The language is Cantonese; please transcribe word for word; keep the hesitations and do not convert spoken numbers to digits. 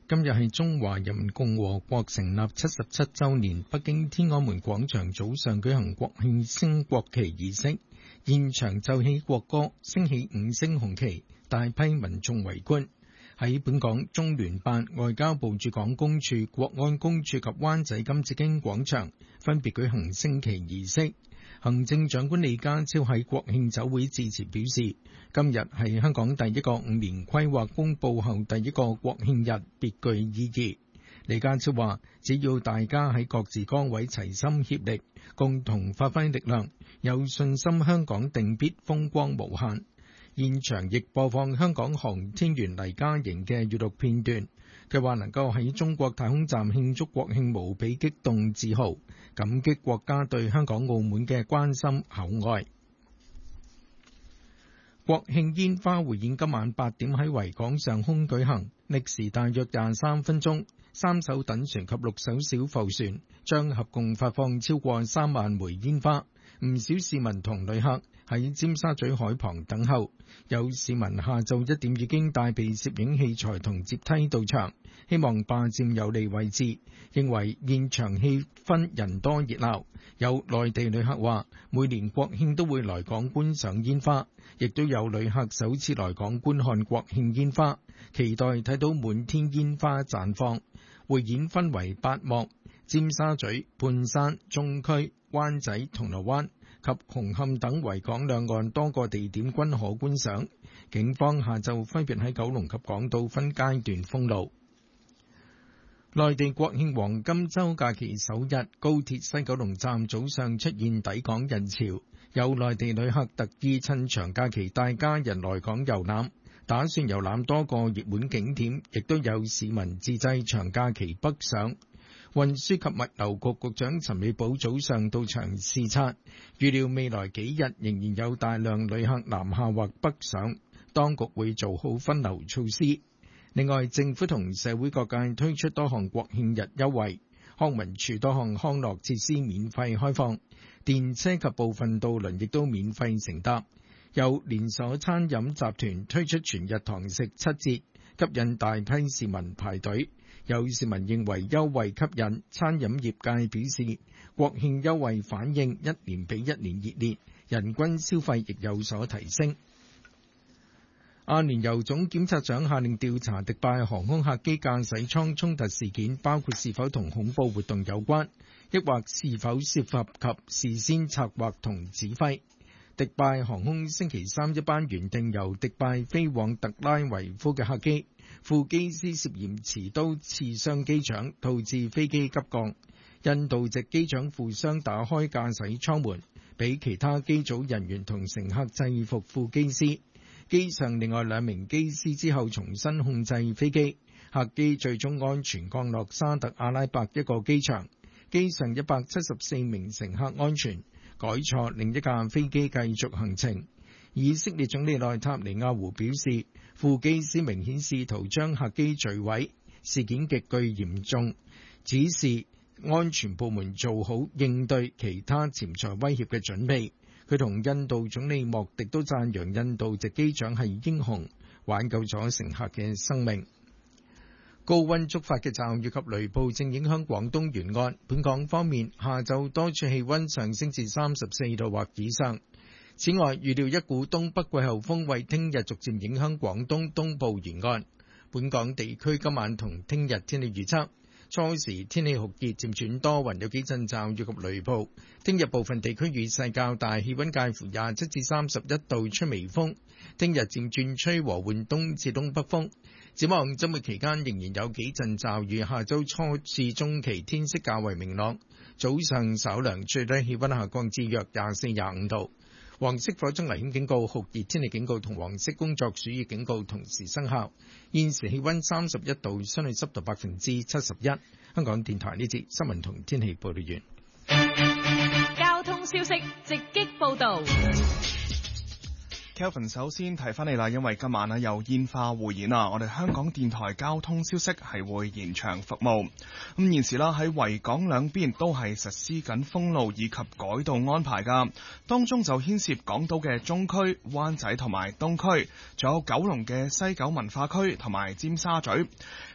今日係中華人民共和國成立七十七週年，北京天安門廣場早上舉行國慶升國旗儀式，現場奏起國歌，升起五星紅旗，大批民眾圍觀。喺本港，中聯辦、外交部駐港公署、國安公署及灣仔金紫荊廣場分別舉行升旗儀式。行政長官李家超喺國慶酒會致辭表示，今日係香港第一個五年規劃公佈後第一個國慶日，別具意義。李家超話，只要大家喺各自崗位齊心協力，共同發揮力量，有信心香港定必風光無限。現場亦播放香港航天員黎嘉瑩嘅閱錄片段，佢話能夠喺中國太空站慶祝國慶無比激動自豪，感激國家對香港澳門嘅關心厚愛。國慶煙花匯演今晚八點喺維港上空舉行，歷時大約廿三分鐘，三艘躉船及六艘小浮船將合共發放超過三萬枚煙花。唔少市民同旅客喺尖沙咀海旁等候，有市民下晝一點已經帶備攝影器材同接梯到場，希望霸佔有利位置，認為現場氣氛人多熱鬧。有內地旅客話，每年國慶都會來港觀賞煙花，亦都有旅客首次來港觀看國慶煙花，期待睇到滿天煙花綻放。匯演分為八幕，尖沙咀、半山、中區、灣仔、銅鑼灣及紅磡等維港兩岸多個地點均可觀賞。警方下晝分別喺九龍及港島分階段封路。內地國慶黃金週假期首日，高鐵西九龍站早上出現抵港人潮，有內地旅客特意趁長假期帶家人來港遊覽，打算遊覽多個熱門景點，亦都有市民自製長假期北上。運輸及物流局局長陳美寶早上到場視察，預料未來幾日仍然有大量旅客南下或北上，當局會做好分流措施。另外，政府同社會各界推出多項國慶日優惠，康文署多項康樂設施免費開放，電車及部分渡輪亦都免費乘搭。有連鎖餐飲集團推出全日堂食七折，吸引大批市民排隊。有市民認為優惠吸引，餐飲業界表示國慶優惠反應一年比一年熱烈，人均消費亦有所提升。阿聯酋總檢察長下令調查迪拜航空客機駕駛艙衝突事件，包括是否同恐怖活動有關，抑或是否涉及事先策劃同指揮。迪拜航空星期三一班原定由迪拜飛往特拉維夫嘅客機，副機師涉嫌持刀刺傷機長，導致飛機急降。印度籍機長負傷打開駕駛艙門，俾其他機組人員同乘客制服副機師。機上另外兩名機師之後重新控制飛機，客機最終安全降落沙特阿拉伯一個機場，機上一百七十四名乘客安全，改坐另一架飛機繼續行程。以色列總理內塔尼亞胡表示，副機師明顯試圖將客機墜毀，事件極具嚴重，指示安全部門做好應對其他潛在威脅嘅準備。佢同印度總理莫迪都讚揚印度籍機長係英雄，挽救咗乘客嘅生命。高溫觸發嘅驟雨及雷暴正影響廣東沿岸。本港方面，下晝多處氣溫上升至三十四度或以上。此外，預料一股東北季候風為聽日逐漸影響廣東東部沿岸。本港地區今晚同聽日天氣預測。初時天氣酷熱，漸轉多雲，有幾陣驟雨及雷暴。聽日部分地區雨勢較大，氣溫介乎廿七至三十一度，吹微風。聽日漸轉吹和緩東至東北風。展望周末期間仍然有幾陣驟雨，下周初至中期天色較為明朗，早上稍涼，最低氣溫下降至約廿四、廿五度。黃色火災危險警告、酷熱天氣警告同黃色工作暑熱警告同時生效。現時氣溫三十一度，相對濕度百分之七十一。香港電台呢節新聞同天氣報道完。 交通消息直擊報道。 Kelvin 首先提翻你啦，因為今晚啊有煙花匯演啊，我哋香港電台交通消息係會延長服務。咁現時啦喺維港兩邊都係實施緊封路以及改道安排噶，當中就牽涉港島嘅中區、灣仔同埋東區，仲有九龍嘅西九文化區同埋尖沙咀。